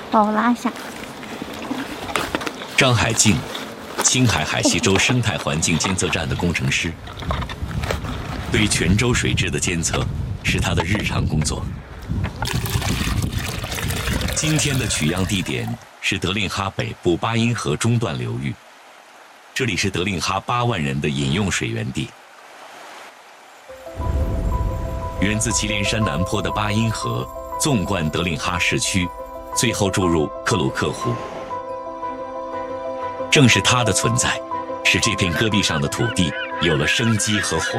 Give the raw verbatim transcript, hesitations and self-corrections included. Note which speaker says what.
Speaker 1: 帮我拉一下。
Speaker 2: 张海静，青海海西州生态环境监测站的工程师，对泉州水质的监测是他的日常工作。今天的取样地点是德令哈北部巴音河中段流域，这里是德令哈八万人的饮用水源地。源自祁连山南坡的巴音河纵贯德令哈市区，最后注入克鲁克湖。正是它的存在，使这片戈壁上的土地有了生机和活